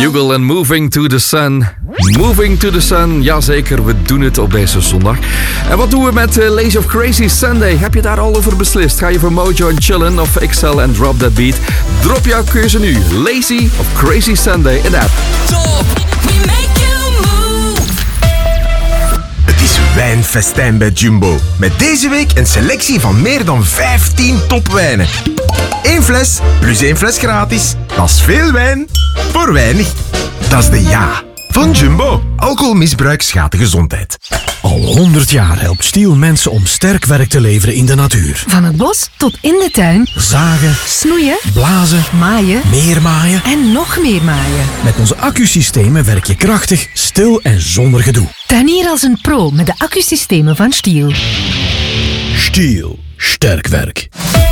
Bugle en Moving to the Sun. Moving to the Sun, jazeker, we doen het op deze zondag. En wat doen we met Lazy of Crazy Sunday? Heb je daar al over beslist? Ga je voor Mojo en Chillin' of XL en Drop That Beat? Drop jouw keuze nu. Lazy of Crazy Sunday in de app. Top! We make you move! Het is wijnfestijn bij Jumbo. Met deze week een selectie van meer dan 15 topwijnen. 1 fles plus 1 fles gratis. Dat is veel wijn voor weinig. Dat is de ja van Jumbo. Alcoholmisbruik schaadt de gezondheid. Al 100 jaar helpt Stiel mensen om sterk werk te leveren in de natuur. Van het bos tot in de tuin. Zagen, Snoeien, blazen, maaien meer maaien. en nog meer maaien. Met onze accusystemen werk je krachtig, stil en zonder gedoe. Tuinier als een pro met de accusystemen van Stiel. Stiel, sterk werk.